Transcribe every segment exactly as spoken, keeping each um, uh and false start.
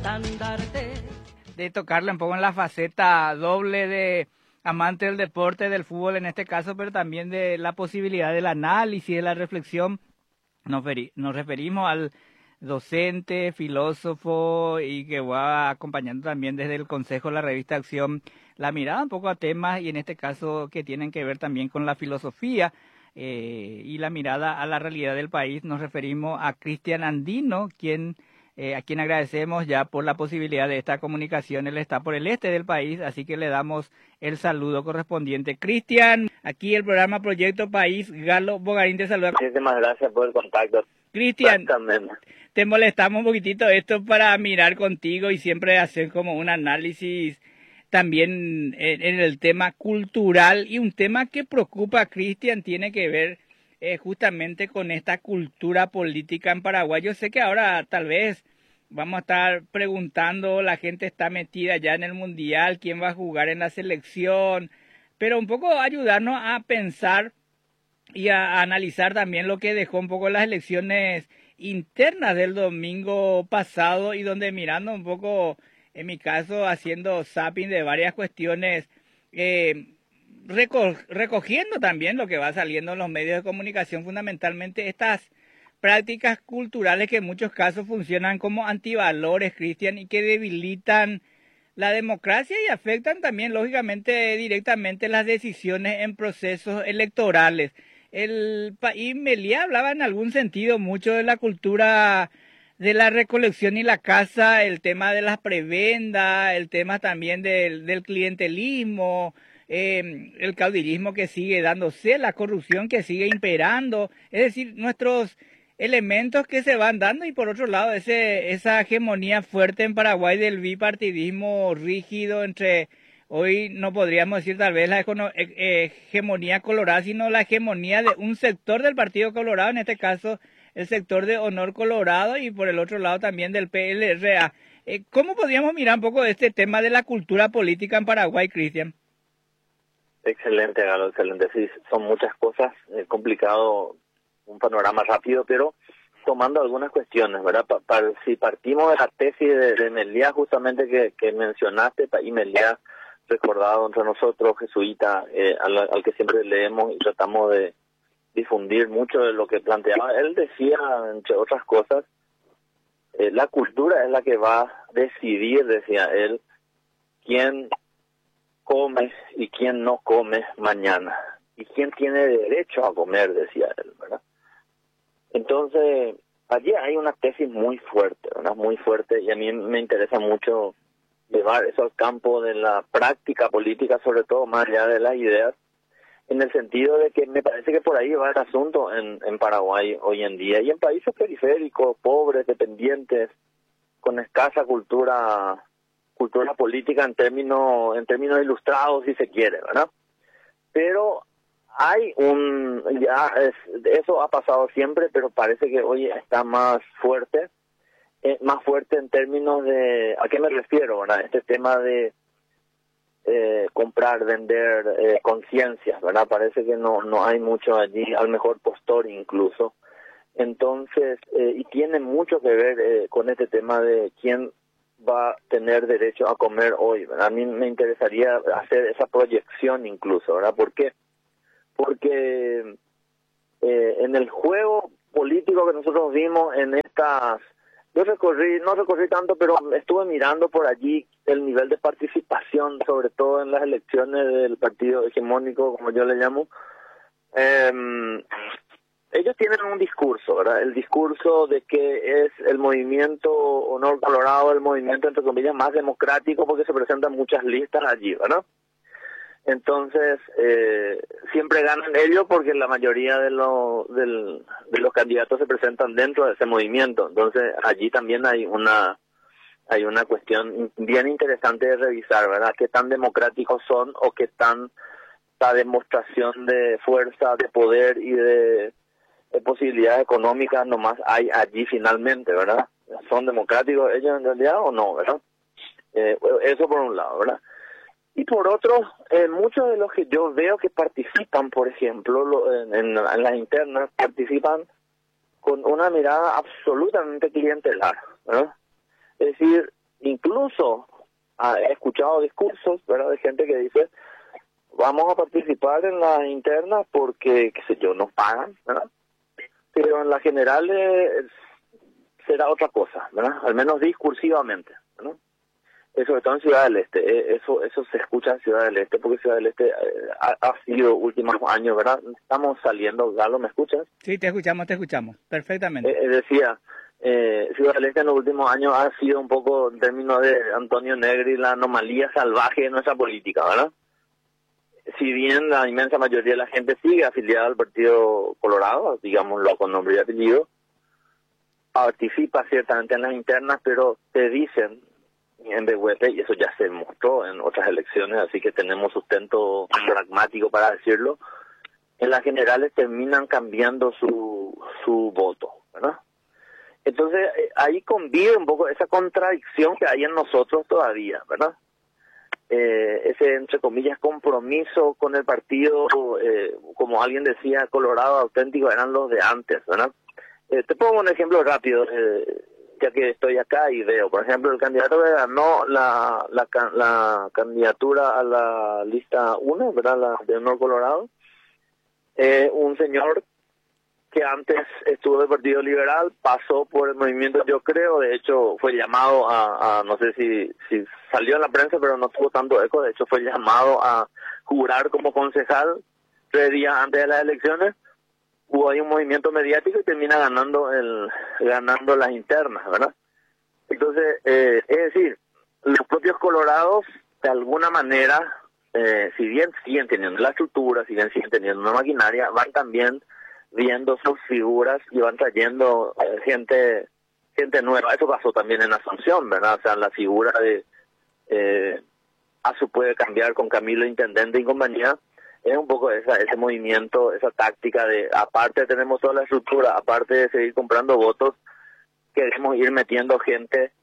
estandarte. De tocarle un poco en la faceta doble de amante del deporte, del fútbol en este caso, pero también de la posibilidad del análisis, de la reflexión. Nos, veri- nos referimos al docente, filósofo y que va acompañando también desde el Consejo de la Revista Acción la mirada un poco a temas y en este caso que tienen que ver también con la filosofía eh, y la mirada a la realidad del país. Nos referimos a Cristian Andino, quien eh, a quien agradecemos ya por la posibilidad de esta comunicación. Él está por el este del país, así que le damos el saludo correspondiente. Cristian, aquí el programa Proyecto País, Galo Bogarín te saluda. Muchísimas gracias por el contacto. Cristian, te molestamos un poquitito esto para mirar contigo y siempre hacer como un análisis también en, en el tema cultural, y un tema que preocupa a Cristian tiene que ver eh, justamente con esta cultura política en Paraguay. Yo sé que ahora tal vez vamos a estar preguntando, la gente está metida ya en el Mundial, quién va a jugar en la selección, pero un poco ayudarnos a pensar y a, a analizar también lo que dejó un poco las elecciones internas del domingo pasado, y donde mirando un poco, en mi caso, haciendo zapping de varias cuestiones, eh, reco recogiendo también lo que va saliendo en los medios de comunicación, fundamentalmente estas prácticas culturales que en muchos casos funcionan como antivalores, Cristian, y que debilitan la democracia y afectan también, lógicamente, directamente las decisiones en procesos electorales. El país Meliá hablaba en algún sentido mucho de la cultura de la recolección y la caza, el tema de las prebendas, el tema también del, del clientelismo, eh, el caudillismo que sigue dándose, la corrupción que sigue imperando, es decir, nuestros elementos que se van dando, y por otro lado ese esa hegemonía fuerte en Paraguay del bipartidismo rígido entre, hoy no podríamos decir tal vez la hegemonía colorada, sino la hegemonía de un sector del Partido Colorado, en este caso el sector de Honor Colorado, y por el otro lado también del P L R A. Eh, ¿Cómo podríamos mirar un poco de este tema de la cultura política en Paraguay, Cristian? Excelente, Galo, excelente. Sí, son muchas cosas, es complicado un panorama rápido, pero tomando algunas cuestiones, ¿verdad? Pa, pa, si partimos de la tesis de, de Meliá, justamente que, que mencionaste, y Meliá, recordado entre nosotros, jesuita, eh, al, al que siempre leemos y tratamos de difundir mucho de lo que planteaba, él decía, entre otras cosas, eh, la cultura es la que va a decidir, decía él, quién come y quién no come mañana, y quién tiene derecho a comer, decía él, ¿verdad? Entonces, allí hay una tesis muy fuerte, ¿verdad? Muy fuerte, y a mí me interesa mucho llevar eso al campo de la práctica política, sobre todo más allá de las ideas, en el sentido de que me parece que por ahí va el asunto en, en Paraguay hoy en día, y en países periféricos, pobres, dependientes, con escasa cultura cultura política en términos en términos ilustrados, si se quiere, ¿verdad? Pero hay un, ya es, eso ha pasado siempre, pero parece que hoy está más fuerte, eh, más fuerte en términos de, ¿a qué me refiero, verdad? Este tema de eh, comprar, vender eh, conciencias, ¿verdad? Parece que no no hay mucho allí, al mejor postor incluso. Entonces, eh, y tiene mucho que ver eh, con este tema de quién va a tener derecho a comer hoy, ¿verdad? A mí me interesaría hacer esa proyección incluso, ¿verdad? ¿Por qué? Porque eh, en el juego político que nosotros vimos en estas, yo recorrí, no recorrí tanto, pero estuve mirando por allí el nivel de participación, sobre todo en las elecciones del partido hegemónico, como yo le llamo. Eh, ellos tienen un discurso, ¿verdad? El discurso de que es el movimiento Honor Colorado, el movimiento, entre comillas, más democrático, porque se presentan muchas listas allí, ¿verdad? Entonces, eh, siempre ganan ellos porque la mayoría de, lo, del, de los candidatos se presentan dentro de ese movimiento. Entonces, allí también hay una hay una cuestión bien interesante de revisar, ¿verdad? Qué tan democráticos son o qué tan la demostración de fuerza, de poder y de, de posibilidades económicas nomás hay allí finalmente, ¿verdad? ¿Son democráticos ellos en realidad o no, verdad? Eh, eso por un lado, ¿verdad? Y por otro, eh, muchos de los que yo veo que participan, por ejemplo, lo, en, en, en las internas, participan con una mirada absolutamente clientelar, ¿verdad? Es decir, incluso ah, he escuchado discursos, ¿verdad?, de gente que dice, vamos a participar en las internas porque, qué sé yo, nos pagan, ¿verdad? Pero en la general eh, será otra cosa, ¿verdad? Al menos discursivamente, ¿verdad? Eso sobre todo en Ciudad del Este, eh, eso eso se escucha en Ciudad del Este, porque Ciudad del Este eh, ha, ha sido últimos años, ¿verdad? Estamos saliendo, Galo, ¿me escuchas? Sí, te escuchamos, te escuchamos, perfectamente. Eh, eh, decía, eh, Ciudad del Este en los últimos años ha sido un poco, en términos de Antonio Negri, la anomalía salvaje de nuestra política, ¿verdad? Si bien la inmensa mayoría de la gente sigue afiliada al Partido Colorado, digámoslo con nombre y apellido, participa ciertamente en las internas, pero te dicen en B U P, y eso ya se mostró en otras elecciones, así que tenemos sustento pragmático para decirlo, en las generales terminan cambiando su su voto, ¿verdad? Entonces ahí convive un poco esa contradicción que hay en nosotros todavía, ¿verdad? Eh, ese, entre comillas, compromiso con el partido, eh, como alguien decía, Colorado auténtico eran los de antes, ¿verdad? Eh, te pongo un ejemplo rápido, eh, ya que estoy acá y veo, por ejemplo, el candidato que ganó la, la, la candidatura a la lista uno, ¿verdad?, la de Honor Colorado, eh, un señor que antes estuvo del Partido Liberal, pasó por el movimiento Yo Creo, de hecho fue llamado a, a no sé si, si salió en la prensa, pero no tuvo tanto eco, de hecho fue llamado a jurar como concejal tres días antes de las elecciones. Hubo ahí un movimiento mediático y termina ganando el ganando las internas, ¿verdad? Entonces, eh, es decir, los propios colorados, de alguna manera, eh, si bien siguen teniendo la estructura, si bien siguen teniendo una maquinaria, van también viendo sus figuras y van trayendo eh, gente gente nueva. Eso pasó también en Asunción, ¿verdad? O sea, la figura de eh, ASU puede cambiar con Camilo Intendente y compañía. Es un poco esa, ese movimiento, esa táctica de, aparte tenemos toda la estructura, aparte de seguir comprando votos, queremos ir metiendo gente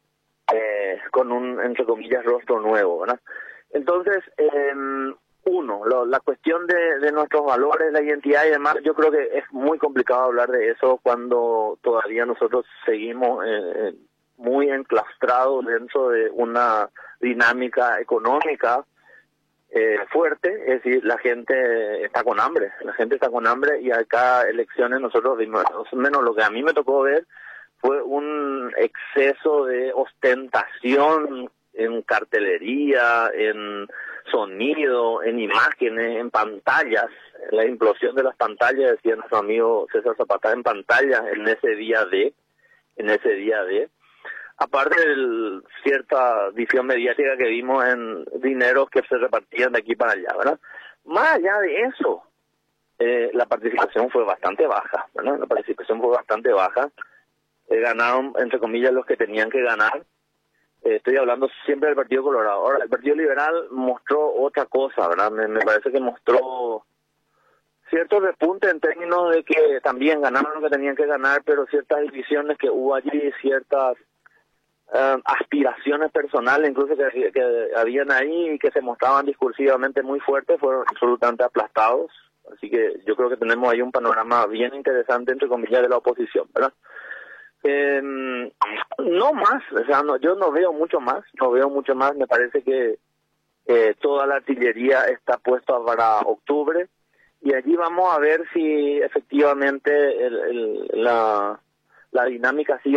eh, con un, entre comillas, rostro nuevo, ¿verdad? Entonces, eh, uno, lo, la cuestión de, de nuestros valores, la identidad y demás, yo creo que es muy complicado hablar de eso cuando todavía nosotros seguimos eh, muy enclaustrados dentro de una dinámica económica eh, fuerte, es decir, la gente está con hambre, la gente está con hambre y acá elecciones nosotros vimos, menos lo que a mí me tocó ver fue un exceso de ostentación en cartelería, en sonido, en imágenes, en pantallas, la implosión de las pantallas, decía nuestro amigo César Zapata, en pantallas en ese día de, en ese día de, aparte de cierta visión mediática que vimos en dineros que se repartían de aquí para allá, ¿verdad? Más allá de eso, eh, la participación fue bastante baja, ¿verdad? La participación fue bastante baja, eh, ganaron, entre comillas, los que tenían que ganar. Eh, estoy hablando siempre del Partido Colorado. Ahora, el Partido Liberal mostró otra cosa, ¿verdad? Me, me parece que mostró cierto repunte en términos de que también ganaron lo que tenían que ganar, pero ciertas divisiones que hubo allí, ciertas uh, aspiraciones personales incluso que, que habían ahí y que se mostraban discursivamente muy fuertes, fueron absolutamente aplastados. Así que yo creo que tenemos ahí un panorama bien interesante, entre comillas, de la oposición, ¿verdad? Eh, no más, o sea, no, yo no veo mucho más, no veo mucho más, me parece que eh, toda la artillería está puesta para octubre y allí vamos a ver si efectivamente el, el, la, la dinámica sigue